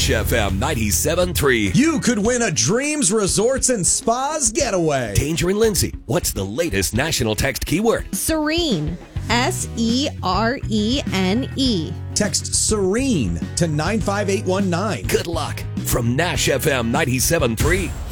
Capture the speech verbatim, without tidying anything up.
Nash F M ninety-seven point three. You could win a Dreams Resorts and Spas getaway. Danger and Lindsay, what's the latest national text keyword? Serene. S E R E N E. Text Serene to nine five eight one nine. Good luck from Nash F M ninety-seven point three.